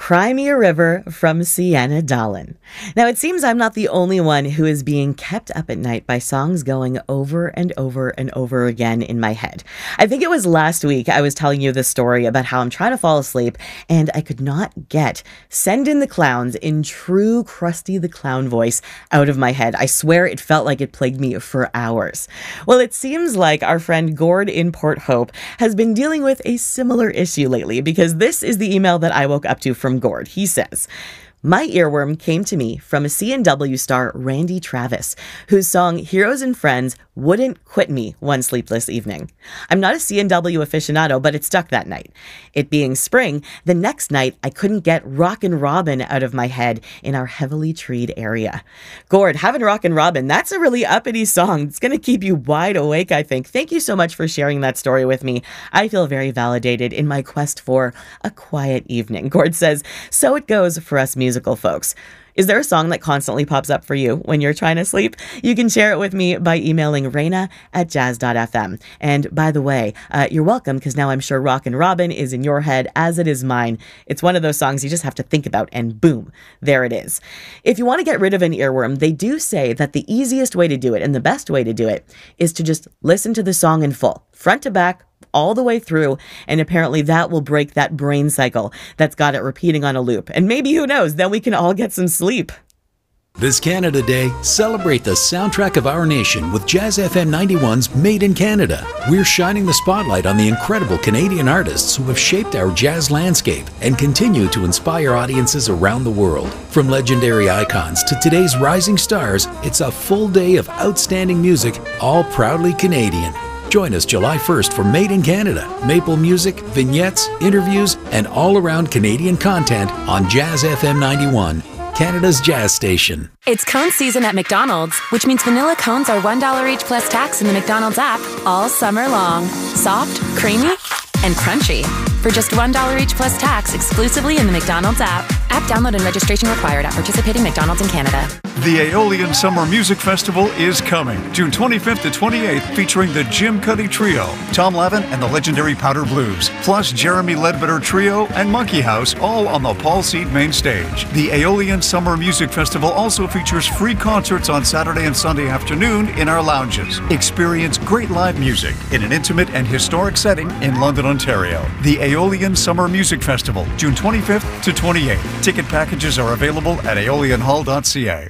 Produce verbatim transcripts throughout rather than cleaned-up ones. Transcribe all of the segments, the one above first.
Cry Me a River from Sienna Dolan. Now, it seems I'm not the only one who is being kept up at night by songs going over and over and over again in my head. I think it was last week I was telling you this story about how I'm trying to fall asleep and I could not get Send in the Clowns in true Krusty the Clown voice out of my head. I swear it felt like it plagued me for hours. Well, it seems like our friend Gord in Port Hope has been dealing with a similar issue lately, because this is the email that I woke up to from Gord. He says, "My earworm came to me from a C N W star, Randy Travis, whose song Heroes and Friends wouldn't quit me one sleepless evening. I'm not a C N W aficionado, but it stuck that night. It being spring, the next night I couldn't get Rockin' Robin out of my head in our heavily treed area." Gord, having Rockin' Robin, that's a really uppity song. It's going to keep you wide awake, I think. Thank you so much for sharing that story with me. I feel very validated in my quest for a quiet evening. Gord says, "So it goes for us musical folks." Is there a song that constantly pops up for you when you're trying to sleep? You can share it with me by emailing Raina at jazz dot f m. And by the way, uh, you're welcome, because now I'm sure Rockin' Robin is in your head as it is mine. It's one of those songs you just have to think about and boom, there it is. If you want to get rid of an earworm, they do say that the easiest way to do it and the best way to do it is to just listen to the song in full, front to back, all the way through, and apparently that will break that brain cycle that's got it repeating on a loop. And maybe, who knows, then we can all get some sleep. This Canada Day, celebrate the soundtrack of our nation with Jazz F M ninety-one's Made in Canada. We're shining the spotlight on the incredible Canadian artists who have shaped our jazz landscape and continue to inspire audiences around the world. From legendary icons to today's rising stars, it's a full day of outstanding music, all proudly Canadian. Join us July first for Made in Canada, maple music, vignettes, interviews, and all-around Canadian content on Jazz F M ninety-one, Canada's jazz station. It's cone season at McDonald's, which means vanilla cones are one dollar each plus tax in the McDonald's app all summer long. Soft, creamy, and crunchy. For just one dollar each plus tax exclusively in the McDonald's app. App download and registration required at participating McDonald's in Canada. The Aeolian Summer Music Festival is coming June twenty-fifth to twenty-eighth, featuring the Jim Cuddy Trio, Tom Levin and the legendary Powder Blues, plus Jeremy Ledbetter Trio and Monkey House, all on the Paul Seed main stage. The Aeolian Summer Music Festival also features free concerts on Saturday and Sunday afternoon in our lounges. Experience great live music in an intimate and historic setting in London, Ontario. The Aeolian Summer Music Festival, June twenty-fifth to twenty-eighth. Ticket packages are available at aeolian hall dot c a.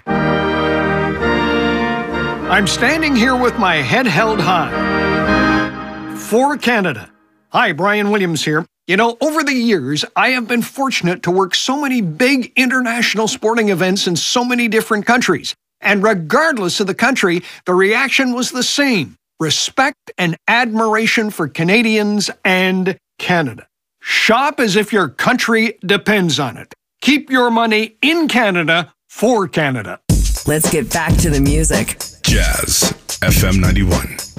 I'm standing here with my head held high. For Canada. Hi, Brian Williams here. You know, over the years, I have been fortunate to work so many big international sporting events in so many different countries. And regardless of the country, the reaction was the same. Respect and admiration for Canadians and Canada. Shop as if your country depends on it. Keep your money in Canada for Canada. Let's get back to the music. Jazz F M ninety-one.